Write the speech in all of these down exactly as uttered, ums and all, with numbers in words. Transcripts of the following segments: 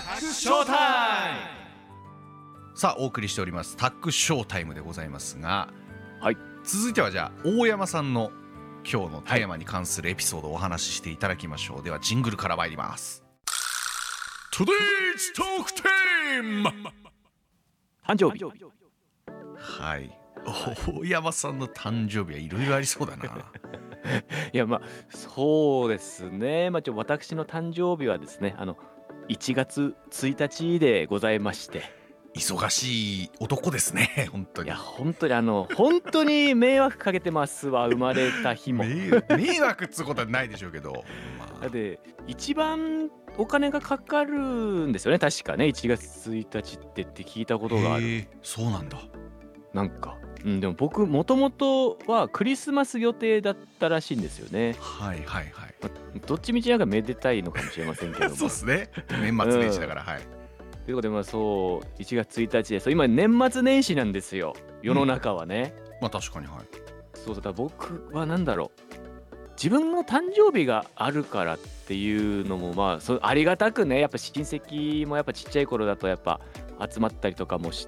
ックショータイム。 さあお送りしておりますタックショータイムでございますが、 はい、 続いてはじゃあ大山さんの今日のテーマに関するエピソードをお話ししていただきましょう。ではジングルから参ります。 Today's Talk Time。 誕生日。 はい、大山さんの誕生日はいろいろありそうだな。 いやまあそうですね、まあ、ちょ私の誕生日はですねあのいちがつついたちでございまして、 忙しい男ですね本当に。 いや本当にあの本当に迷惑かけてますわ、生まれた日も。 迷迷惑っつうことはないでしょうけど、まあ、 で一番お金がかかるんですよね確かね、いちがつついたちってって聞いたことがある。 へえ、そうなんだ。 なんか、うん、でも僕もともとはクリスマス予定だったらしいんですよね。 はいはいはい。 まあどっちみちなんかめでたいのかもしれませんけども。 そうですね、年末年始だから、はい。 ということでまあそういちがつついたちで、そう今年末年始なんですよ世の中はね、 まあ確かに、はい。 そうだから僕はなんだろう、自分の誕生日があるからっていうのもまあそうありがたくね、やっぱ親戚もやっぱちっちゃい頃だとやっぱ集まったりとかもして、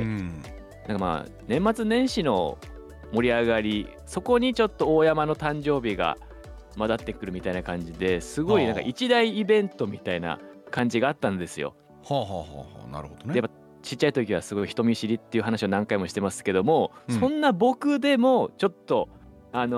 うんなんかまあ年末年始の盛り上がり、そこにちょっと大山の誕生日が混ざってくるみたいな感じで、すごいなんか一大イベントみたいな感じがあったんですよ。 はあはあはあはあ、なるほどね。 でやっぱちっちゃい時はすごい人見知りっていう話を何回もしてますけども、 うんそんな僕でもちょっとあの